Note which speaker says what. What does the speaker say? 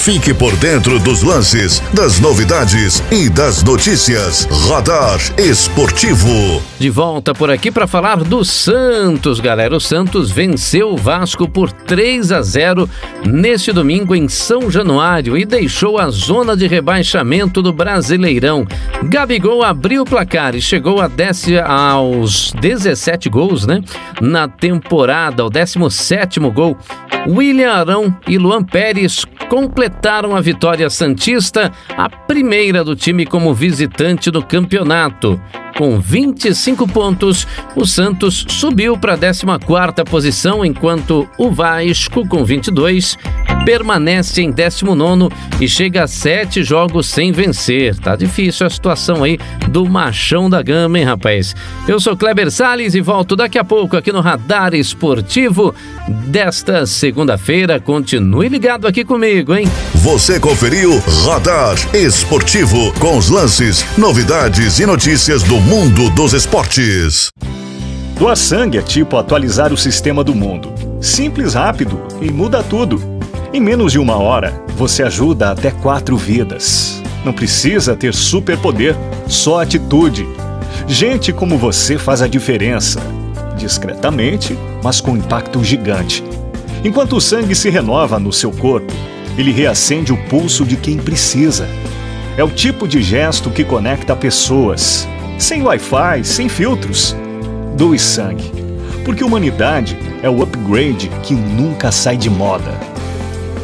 Speaker 1: Fique por dentro dos lances, das novidades e das notícias. Radar Esportivo.
Speaker 2: De volta por aqui para falar do Santos, galera. O Santos venceu o Vasco por 3-0 neste domingo em São Januário e deixou a zona de rebaixamento do Brasileirão. Gabigol abriu o placar e chegou aos 17 gols, né? Na temporada, o 17º gol. William Arão e Luan Pérez completaram a vitória santista, a primeira do time como visitante no campeonato. Com 25 pontos, o Santos subiu para a 14ª posição, enquanto o Vasco, com 22, permanece em 19º e chega a 7 jogos sem vencer. Tá difícil a situação aí do machão da gama, hein, rapaz? Eu sou Kleber Salles e volto daqui a pouco aqui no Radar Esportivo desta segunda-feira. Continue ligado aqui comigo, hein?
Speaker 1: Você conferiu Radar Esportivo com os lances, novidades e notícias do mundo dos esportes.
Speaker 3: Doar sangue é tipo atualizar o sistema do mundo. Simples, rápido e muda tudo. Em menos de 1 hora, você ajuda até 4 vidas. Não precisa ter superpoder, só atitude. Gente como você faz a diferença. Discretamente, mas com impacto gigante. Enquanto o sangue se renova no seu corpo, ele reacende o pulso de quem precisa. É o tipo de gesto que conecta pessoas. Sem Wi-Fi, sem filtros. Doe sangue. Porque humanidade é o upgrade que nunca sai de moda.